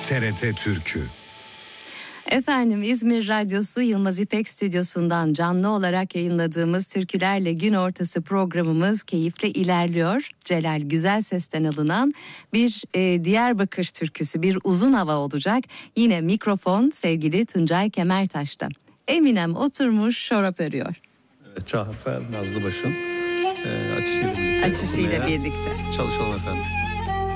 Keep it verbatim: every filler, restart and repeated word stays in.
T R T Türkü. Efendim, İzmir Radyosu Yılmaz İpek Stüdyosu'ndan canlı olarak yayınladığımız Türkülerle Gün Ortası programımız keyifle ilerliyor. Celal Güzelses'ten alınan bir e, Diyarbakır türküsü, bir uzun hava olacak. Yine mikrofon sevgili Tuncay Kemertaş'ta. Eminem oturmuş şarap örüyor. Evet, Cafer Nazlıbaş'ın e, açışıyla birlikte. Açışıyla birlikte. Çalışalım efendim.